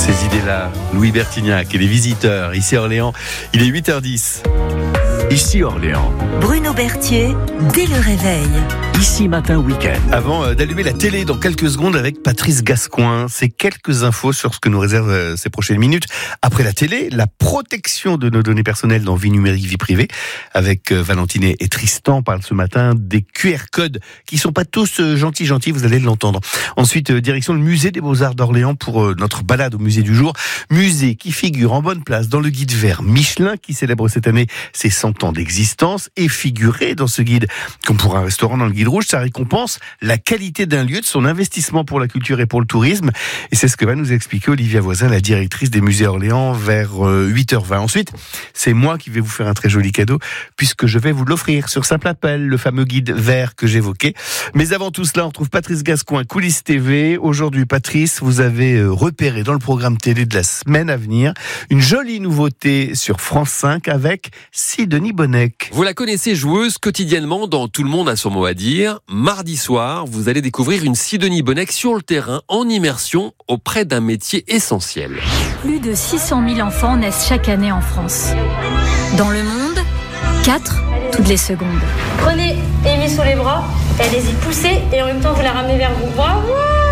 Ces idées-là, Louis Bertignac et les visiteurs, ici à Orléans, il est 8h10. Ici Orléans. Bruno Berthier, dès le réveil. Ici Matin Week-end. Avant d'allumer la télé dans quelques secondes avec Patrice Gascoin, c'est quelques infos sur ce que nous réservent ces prochaines minutes. Après la télé, la protection de nos données personnelles dans vie numérique, vie privée. Avec Valentine et Tristan, on parle ce matin des QR codes qui sont pas tous gentils, vous allez l'entendre. Ensuite, direction le musée des Beaux-Arts d'Orléans pour notre balade au musée du jour. Musée qui figure en bonne place dans le guide vert Michelin qui célèbre cette année ses 100 ans d'existence et figuré dans ce guide, comme pour un restaurant dans le guide rouge, ça récompense la qualité d'un lieu, de son investissement pour la culture et pour le tourisme. Et c'est ce que va nous expliquer Olivia Voisin, la directrice des musées Orléans, vers 8h20. Ensuite, c'est moi qui vais vous faire un très joli cadeau, puisque je vais vous l'offrir sur simple appel, le fameux guide vert que j'évoquais. Mais avant tout cela, on retrouve Patrice Gascoin, Coulisses TV. Aujourd'hui, Patrice, vous avez repéré dans le programme télé de la semaine à venir une jolie nouveauté sur France 5 avec Sidonie Bonnec. Vous la connaissez, joueuse quotidiennement dans Tout le monde a son mot à dire. Mardi soir, vous allez découvrir une Sidonie Bonnec sur le terrain en immersion auprès d'un métier essentiel. Plus de 600 000 enfants naissent chaque année en France. Dans le monde, 4 toutes les secondes. Prenez Amy sous les bras, allez-y poussez et en même temps vous la ramenez vers vous. Bravo!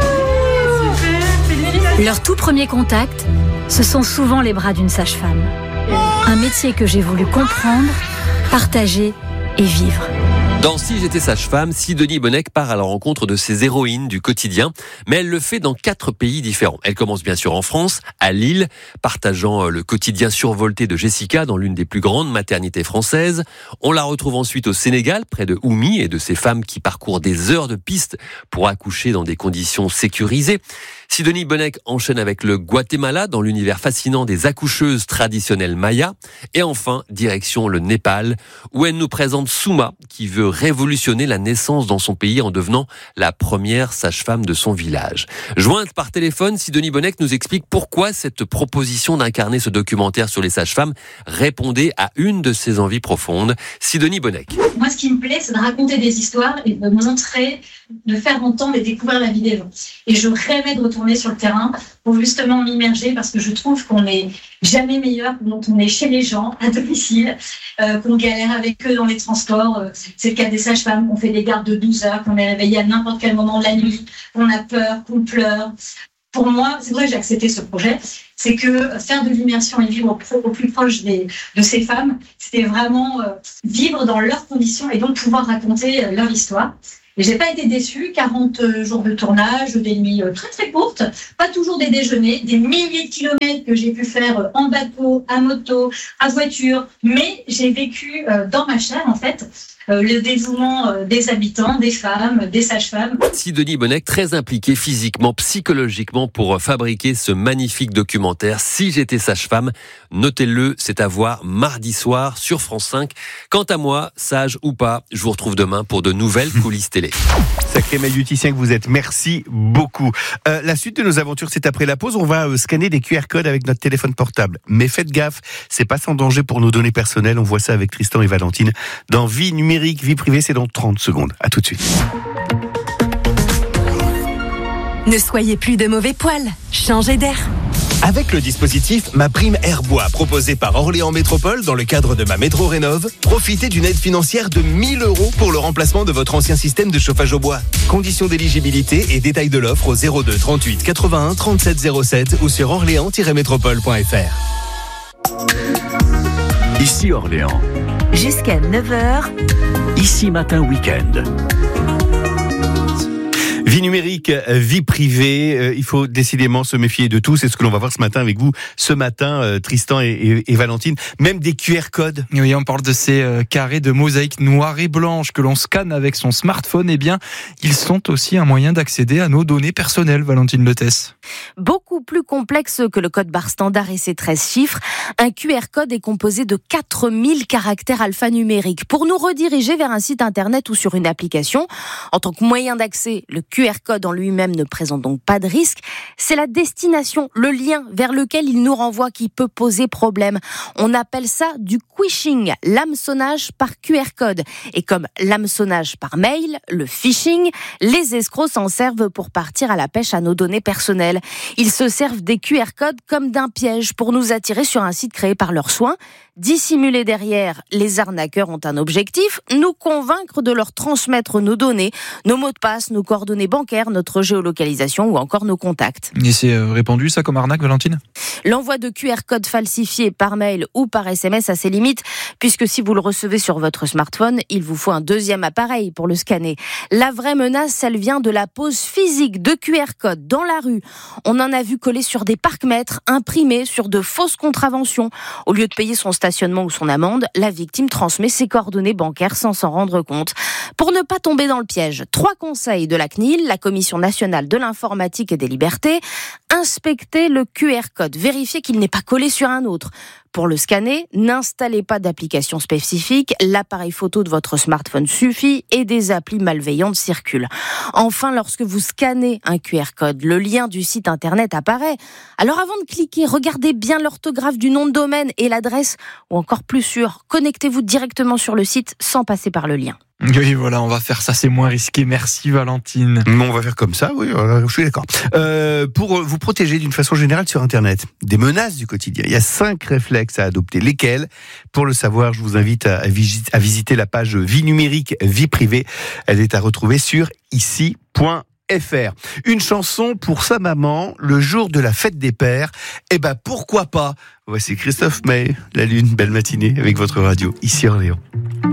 Leur tout premier contact, ce sont souvent les bras d'une sage-femme. Un métier que j'ai voulu comprendre, partager et vivre. Dans Si j'étais sage-femme, Sidonie Bonnec part à la rencontre de ses héroïnes du quotidien, mais elle le fait dans 4 pays différents. Elle commence bien sûr en France, à Lille, partageant le quotidien survolté de Jessica dans l'une des plus grandes maternités françaises. On la retrouve ensuite au Sénégal, près de Oumy et de ces femmes qui parcourent des heures de piste pour accoucher dans des conditions sécurisées. Sidonie Bonnec enchaîne avec le Guatemala dans l'univers fascinant des accoucheuses traditionnelles mayas. Et enfin, direction le Népal, où elle nous présente Souma, qui veut révolutionner la naissance dans son pays en devenant la première sage-femme de son village. Jointe par téléphone, Sidonie Bonnec nous explique pourquoi cette proposition d'incarner ce documentaire sur les sages-femmes répondait à une de ses envies profondes. Sidonie Bonnec. Moi, ce qui me plaît, c'est de raconter des histoires et de montrer, de faire entendre et découvrir la vie des gens. Et je rêvais de retourner sur le terrain pour justement m'immerger parce que je trouve qu'on n'est jamais meilleur quand on est chez les gens, à domicile, qu'on galère avec eux dans les transports. C'est le cas des sages-femmes, qu'on fait des gardes de 12 heures, qu'on est réveillé à n'importe quel moment de la nuit, qu'on a peur, qu'on pleure. Pour moi, c'est vrai que j'ai accepté ce projet, c'est que faire de l'immersion et vivre au plus proche de ces femmes, c'était vraiment vivre dans leurs conditions et donc pouvoir raconter leur histoire. Et j'ai pas été déçue, 40 jours de tournage, des nuits très très courtes, pas toujours des déjeuners, des milliers de kilomètres que j'ai pu faire en bateau, à moto, à voiture, mais j'ai vécu dans ma chair en fait le dévouement des habitants, des femmes, des sages-femmes. Sidonie Bonnec, très impliquée physiquement, psychologiquement pour fabriquer ce magnifique documentaire Si j'étais sage-femme. Notez-le, c'est à voir mardi soir sur France 5. Quant à moi, sage ou pas, je vous retrouve demain pour de nouvelles coulisses télé. Sacré magnéticien que vous êtes, merci beaucoup. La suite de nos aventures, c'est après la pause. On va scanner des QR codes avec notre téléphone portable. Mais faites gaffe, c'est pas sans danger pour nos données personnelles. On voit ça avec Tristan et Valentine dans Vie numérique, vie privée, c'est dans 30 secondes. À tout de suite. Ne soyez plus de mauvais poils, changez d'air. Avec le dispositif Ma Prime Airbois proposé par Orléans Métropole dans le cadre de ma Métro Rénov', profitez d'une aide financière de 1 000 € pour le remplacement de votre ancien système de chauffage au bois. Conditions d'éligibilité et détails de l'offre au 02 38 81 37 07 ou sur orléans-métropole.fr. Ici Orléans. Jusqu'à 9h. Ici Matin Week-end. Vie numérique, vie privée, il faut décidément se méfier de tout. C'est ce que l'on va voir ce matin avec vous. Ce matin, Tristan et Valentine, même des QR codes. Oui, on parle de ces carrés de mosaïque noire et blanche que l'on scanne avec son smartphone. Eh bien, ils sont aussi un moyen d'accéder à nos données personnelles, Valentine Letès. Beaucoup plus complexe que le code barre standard et ses 13 chiffres. Un QR code est composé de 4000 caractères alphanumériques pour nous rediriger vers un site internet ou sur une application. En tant que moyen d'accès, le QR QR code en lui-même ne présente donc pas de risque. C'est la destination, le lien vers lequel il nous renvoie qui peut poser problème. On appelle ça du phishing, l'hameçonnage par QR code. Et comme l'hameçonnage par mail, le phishing, les escrocs s'en servent pour partir à la pêche à nos données personnelles. Ils se servent des QR codes comme d'un piège pour nous attirer sur un site créé par leurs soins. Dissimulés derrière, les arnaqueurs ont un objectif, nous convaincre de leur transmettre nos données, nos mots de passe, nos coordonnées bancaires, notre géolocalisation ou encore nos contacts. Et c'est répandu ça comme arnaque, Valentine ? L'envoi de QR code falsifié par mail ou par SMS a ses limites, puisque si vous le recevez sur votre smartphone, il vous faut un deuxième appareil pour le scanner. La vraie menace, elle vient de la pose physique de QR code dans la rue. On en a vu coller sur des parcs-mètres, imprimés sur de fausses contraventions. Au lieu de payer son stationnement ou son amende, la victime transmet ses coordonnées bancaires sans s'en rendre compte. Pour ne pas tomber dans le piège, 3 conseils de la CNIL, la Commission nationale de l'informatique et des libertés. Inspectez le QR code, vérifiez qu'il n'est pas collé sur un autre. Pour le scanner, n'installez pas d'application spécifique, l'appareil photo de votre smartphone suffit et des applis malveillantes circulent. Enfin, lorsque vous scannez un QR code, le lien du site internet apparaît. Alors avant de cliquer, regardez bien l'orthographe du nom de domaine et l'adresse, ou encore plus sûr, connectez-vous directement sur le site sans passer par le lien. Oui, voilà, on va faire ça, c'est moins risqué. Merci Valentine. On va faire comme ça, oui, je suis d'accord. Pour vous protéger d'une façon générale sur Internet, des menaces du quotidien, il y a 5 réflexes à adopter. Lesquels ? Pour le savoir, je vous invite à visiter la page Vie numérique, vie privée. Elle est à retrouver sur ici.fr. Une chanson pour sa maman, le jour de la fête des pères. Eh ben, pourquoi pas ? Voici Christophe May, La Lune, belle matinée avec votre radio, ici Orléans.